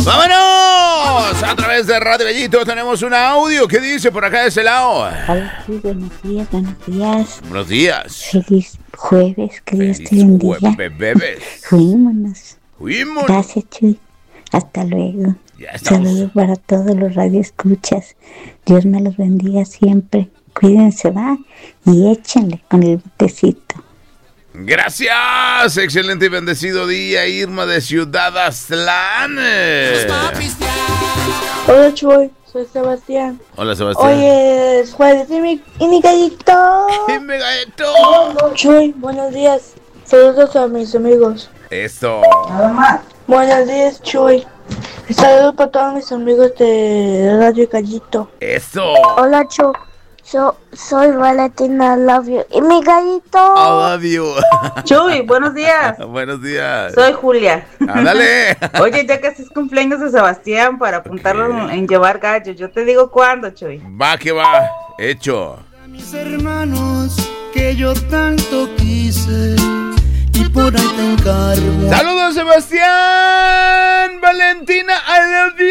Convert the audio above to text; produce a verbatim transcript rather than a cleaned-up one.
¡Vámonos! A través de Radio Gallito tenemos un audio. ¿Qué dice por acá de ese lado? Hola, sí, buenos días, buenos días. Buenos días. Feliz jueves, que Dios Feliz te bendiga. jueves, bebés. Fuímonos. Fuimos. Gracias, Chuy. Hasta luego. Ya estamos. Saludos para todos los radioescuchas. Dios me los bendiga siempre. Cuídense, va, y échenle con el botecito. Gracias. Excelente y bendecido día, Irma de Ciudad Aztlán. Hola, Chuy. Soy Sebastián. Hola, Sebastián. Hoy es jueves y mi, y mi gallito. ¡Y mi gallito! Chuy, buenos días. Saludos a mis amigos. Esto. Nada más. Buenos días, Chuy. Saludos para todos mis amigos de Radio Gallito. Esto. Hola, Chuy. Yo soy Valentina, love you. Y mi gallito. I love you. Chuy, buenos días. Buenos días. Soy Julia. Ándale. Oye, ya casi es cumpleaños de Sebastián para apuntarlo Okay. en llevar gallo. Yo te digo cuándo, Chuy. Va que va. Hecho. Mis hermanos que yo tanto quise y por ahí te encargo. Saludos, Sebastián. Valentina, I love you.